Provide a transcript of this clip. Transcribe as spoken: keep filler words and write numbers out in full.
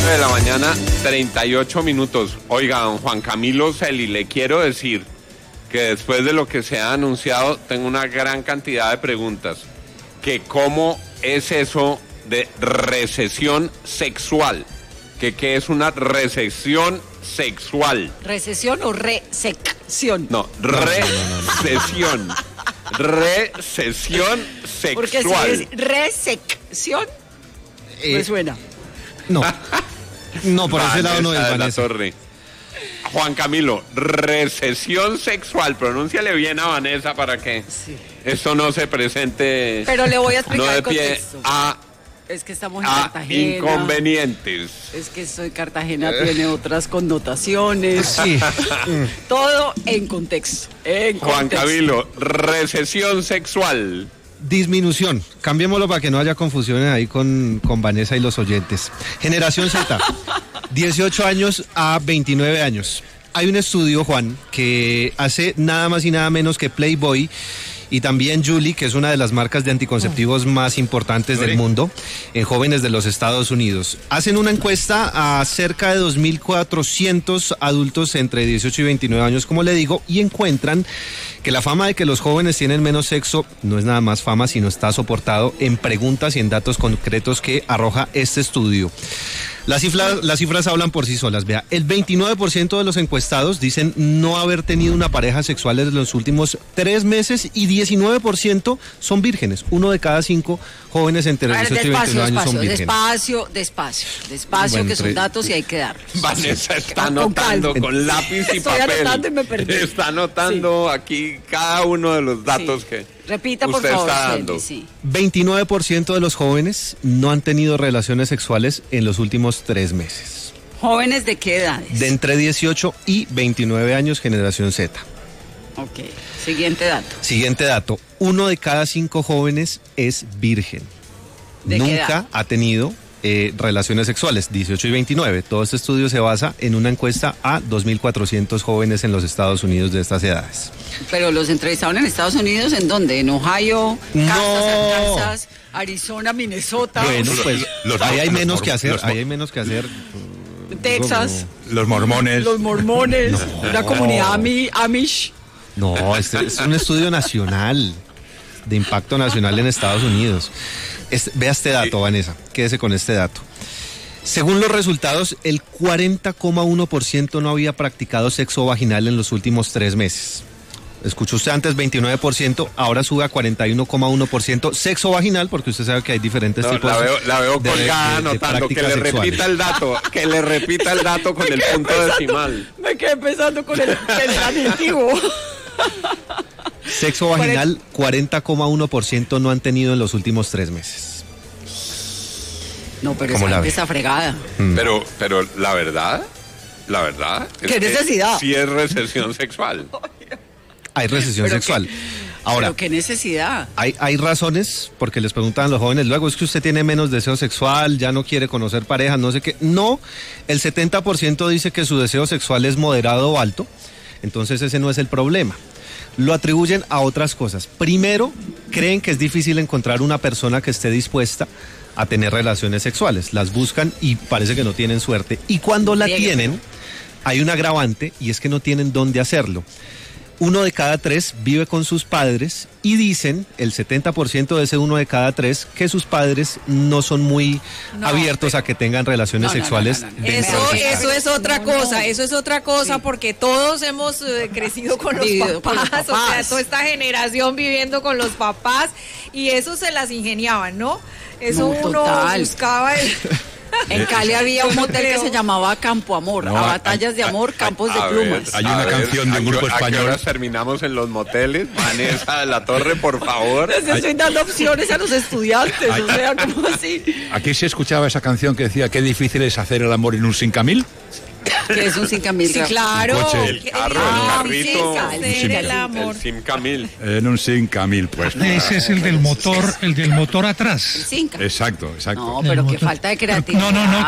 nueve de la mañana, treinta y ocho minutos. Oiga, don Juan Camilo Celi, le quiero decir que después de lo que se ha anunciado, tengo una gran cantidad de preguntas. Que cómo es eso de recesión sexual. Que qué es una recesión sexual. ¿Recesión o resección? No, recesión. Recesión sexual. Porque si es resección, eh, me suena. No, no, por ese lado no es, Vanessa. Juan Camilo, recesión sexual, pronúnciale bien a Vanessa para que sí. esto no se presente. Pero le voy a explicar no de el pie contexto. A, es que estamos en a Cartagena. Inconvenientes. Es que soy Cartagena, tiene otras connotaciones. Sí. Todo en contexto. En Juan contexto. Camilo, recesión sexual. Disminución, cambiémoslo para que no haya confusiones ahí con, con Vanessa y los oyentes. Generación Z, dieciocho años a veintinueve años. Hay un estudio, Juan, que hace nada más y nada menos que Playboy y también Julie, que es una de las marcas de anticonceptivos más importantes del mundo, en jóvenes de los Estados Unidos. Hacen una encuesta a cerca de dos mil cuatrocientos adultos entre dieciocho y veintinueve años, como le digo, y encuentran que la fama de que los jóvenes tienen menos sexo no es nada más fama, sino está soportado en preguntas y en datos concretos que arroja este estudio. Las cifras, las cifras hablan por sí solas. Vea, el veintinueve por ciento de los encuestados dicen no haber tenido una pareja sexual en los últimos tres meses y diecinueve por ciento son vírgenes. Uno de cada cinco jóvenes entre dieciocho y veintinueve años son vírgenes. Despacio, despacio, despacio, bueno, que son datos y hay que darlos. Vanessa está anotando con, con lápiz y Estoy papel. Anotando y me perdí. Está anotando sí. aquí cada uno de los datos sí. que... Repita, por usted favor, está dando. Sí. veintinueve por ciento de los jóvenes no han tenido relaciones sexuales en los últimos tres meses. ¿Jóvenes de qué edades? De entre dieciocho y veintinueve años, generación Z. Ok, siguiente dato. Siguiente dato, uno de cada cinco jóvenes es virgen. ¿De Nunca qué edad? ha tenido eh, relaciones sexuales, dieciocho y veintinueve. Todo este estudio se basa en una encuesta a dos mil cuatrocientos jóvenes en los Estados Unidos de estas edades. Pero los entrevistaron en Estados Unidos, ¿en dónde? ¿En Ohio? Kansas, No. Arkansas, Arizona, Minnesota. Bueno, pues Los- ahí hay los- menos los- que hacer, los- ahí hay menos que hacer. Texas, Los mormones. los mormones, una comunidad ami- amish. No, este es un estudio nacional, de impacto nacional en Estados Unidos. Este, vea este dato, Vanessa, quédese con este dato. Según los resultados, el cuarenta coma uno por ciento no había practicado sexo vaginal en los últimos tres meses. Escuchó usted antes veintinueve por ciento, ahora sube a cuarenta y uno coma uno por ciento sexo vaginal, porque usted sabe que hay diferentes No, tipos la veo, la veo de, colgada de- de anotando, que prácticas le sexuales. repita el dato, que le repita el dato con el punto decimal. Me quedé pensando con el pensativo. Sexo vaginal, cuarenta coma uno por ciento no han tenido en los últimos tres meses. No, pero ¿Cómo esa la gente ve? está fregada. Pero, pero la verdad, la verdad es ¿Qué que necesidad? sí es recesión sexual. Hay recesión Pero sexual. qué- Ahora, Pero qué necesidad. hay, hay razones, porque les preguntan a los jóvenes, luego es que usted tiene menos deseo sexual, ya no quiere conocer parejas, no sé qué. No, el setenta por ciento dice que su deseo sexual es moderado o alto, entonces ese no es el problema. Lo atribuyen a otras cosas. Primero, creen que es difícil encontrar una persona que esté dispuesta a tener relaciones sexuales. Las buscan y parece que no tienen suerte. Y cuando la Bien. tienen, hay un agravante y es que no tienen dónde hacerlo. Uno de cada tres vive con sus padres y dicen, el setenta por ciento de ese uno de cada tres, que sus padres no son muy No, abiertos pero- a que tengan relaciones No, no, no, sexuales. no, no, no. dentro Eso, de sus eso padres. es otra No, cosa, no. eso es otra cosa, Sí. porque todos hemos eh, crecido con los, Vivido con papás, los o sea, papás. toda esta generación viviendo con los papás, y eso se las ingeniaban, ¿no? Eso No, uno total. buscaba el... En Cali había un motel que Creo. se llamaba Campo Amor, No, a a- batallas de amor, campos de A plumas. ver, Hay a una ver, canción de un ¿a grupo qué- ¿A qué español? horas terminamos en los moteles? Vanessa de la Torre, por favor. Les estoy dando opciones a los estudiantes, o sea, como así. Aquí se escuchaba esa canción que decía qué difícil es hacer el amor en un cinco mil. Que es un cinco mil. Sí, claro. coche. El que- carro, ah, el carrito. sí, hacer el amor. El Sim Camil. En un cinco mil, pues. Ese es el del motor, el del motor atrás. Cinco. Exacto, exacto. No, pero qué falta de creatividad. No, no, no,